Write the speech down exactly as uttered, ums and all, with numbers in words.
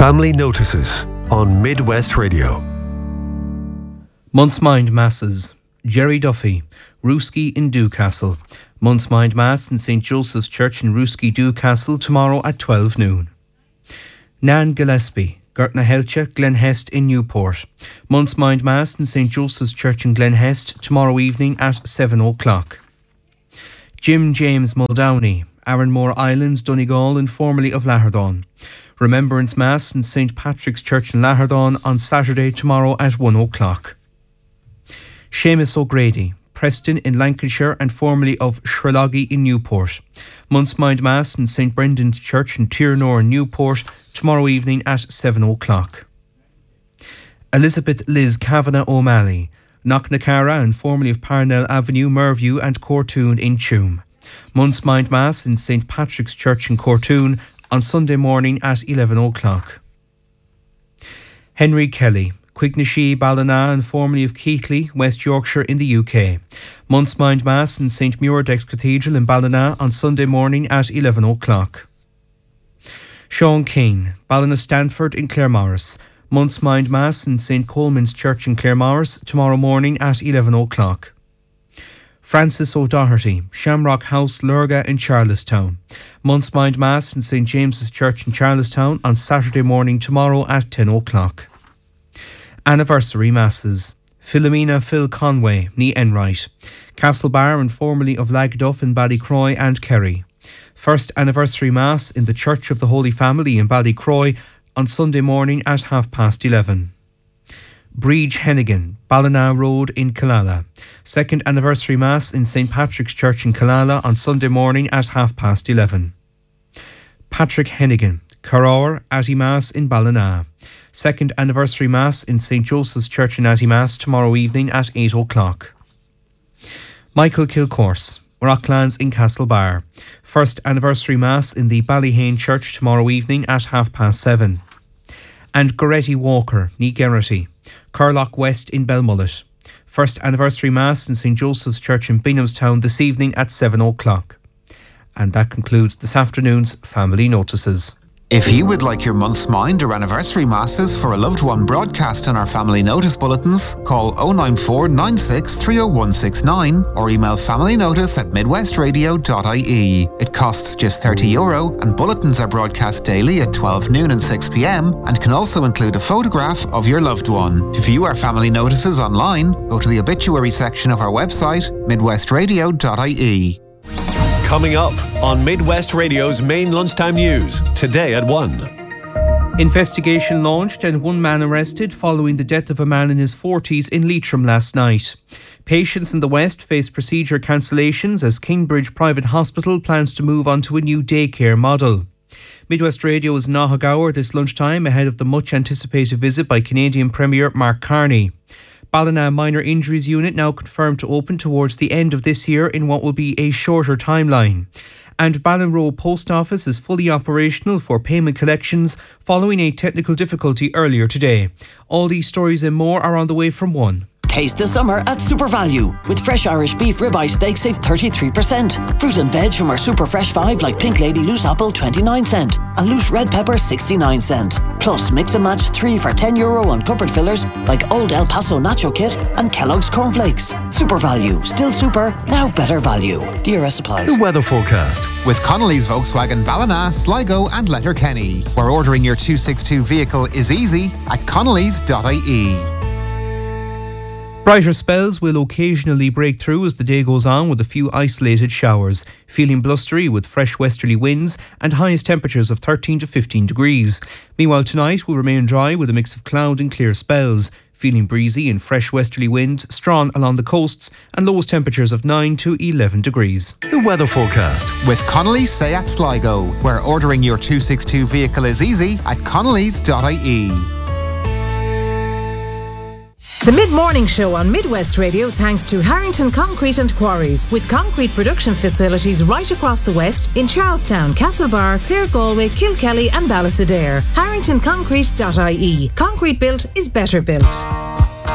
Family Notices on Midwest Radio. Month's Mind Masses. Jerry Duffy, Rooskey in Dewcastle. Month's Mind Mass in Saint Joseph's Church in Rooskey, Dewcastle tomorrow at twelve noon. Nan Gillespie, Gertna Helcha, Glenhest in Newport. Month's Mind Mass in Saint Joseph's Church in Glenhest tomorrow evening at seven o'clock. Jim James Muldowney, Arranmore Islands, Donegal and formerly of Laherdon. Remembrance Mass in Saint Patrick's Church in Laherdon on Saturday tomorrow at one o'clock. Seamus O'Grady, Preston in Lancashire and formerly of Shreloggy in Newport. Month's Mind Mass in Saint Brendan's Church in Tiernour in Newport tomorrow evening at seven o'clock. Elizabeth Liz Kavanagh O'Malley, Knocknacara and formerly of Parnell Avenue, Merview and Cortoon in Tuam. Month's Mind Mass in Saint Patrick's Church in Cortoon on Sunday morning at eleven o'clock. Henry Kelly, Quignashee, Ballina and formerly of Keighley, West Yorkshire in the U K. Month's Mind Mass in Saint Muirdex Cathedral in Ballina on Sunday morning at eleven o'clock. Sean Keane, Ballina Stanford in Claremorris. Month's Mind Mass in Saint Coleman's Church in Claremorris tomorrow morning at eleven o'clock. Francis O'Doherty, Shamrock House, Lurga in Charlestown. Month's Mind Mass in Saint James's Church in Charlestown on Saturday morning tomorrow at ten o'clock. Anniversary Masses. Philomena Phil Conway, ní Enright. Castlebar and formerly of Lagduff in Ballycroy and Kerry. First Anniversary Mass in the Church of the Holy Family in Ballycroy on Sunday morning at half past eleven. Breege Hennigan, Ballina Road in Killala. Second Anniversary Mass in Saint Patrick's Church in Killala on Sunday morning at half past eleven. Patrick Hennigan, Carrower, Atty Mass in Ballina. Second Anniversary Mass in Saint Joseph's Church in Atty Mass tomorrow evening at eight o'clock. Michael Kilcourse, Rocklands in Castlebar. First Anniversary Mass in the Ballyhane Church tomorrow evening at half past seven. And Goretti Walker, ní Gerrity, Curlock West in Belmullet. First Anniversary Mass in Saint Joseph's Church in Binghamstown this evening at seven o'clock. And that concludes this afternoon's Family Notices. If you would like your month's mind or anniversary masses for a loved one broadcast on our Family Notice bulletins, call oh nine four nine six three oh one six nine or email familynotice at midwestradio dot I E. It costs just thirty euro and bulletins are broadcast daily at twelve noon and six p.m. and can also include a photograph of your loved one. To view our Family Notices online, go to the obituary section of our website, midwestradio dot I E. Coming up on Midwest Radio's main lunchtime news, today at one. Investigation launched and one man arrested following the death of a man in his forties in Leitrim last night. Patients in the West face procedure cancellations as Kingbridge Private Hospital plans to move on to a new daycare model. Midwest Radio is Nahagower this lunchtime ahead of the much anticipated visit by Canadian Premier Mark Carney. Ballina Minor Injuries Unit now confirmed to open towards the end of this year in what will be a shorter timeline. And Ballinroe Post Office is fully operational for payment collections following a technical difficulty earlier today. All these stories and more are on the way from one. Taste the summer at Super Value. With fresh Irish beef ribeye steak, save thirty-three percent. Fruit and veg from our Super Fresh five like Pink Lady Loose Apple twenty-nine cent and Loose Red Pepper sixty-nine cent. Plus mix and match three for ten euro on cupboard fillers like Old El Paso Nacho Kit and Kellogg's Cornflakes. Super Value. Still super, now better value. D R S applies. The weather forecast. With Connolly's Volkswagen Ballina, Sligo and Letterkenny, where ordering your two sixty-two vehicle is easy at connellys dot I E. Brighter spells will occasionally break through as the day goes on with a few isolated showers, feeling blustery with fresh westerly winds and highest temperatures of thirteen to fifteen degrees. Meanwhile, tonight will remain dry with a mix of cloud and clear spells, feeling breezy and fresh westerly winds strong along the coasts and lowest temperatures of nine to eleven degrees. The weather forecast. With Connolly's Seat Sligo, where ordering your two sixty-two vehicle is easy at connellys dot I E. The Mid-Morning Show on Midwest Radio thanks to Harrington Concrete and Quarries, with concrete production facilities right across the West in Charlestown, Castlebar, Clare Galway, Kilkelly and Ballysadare. harrington concrete dot I E. Concrete built is better built.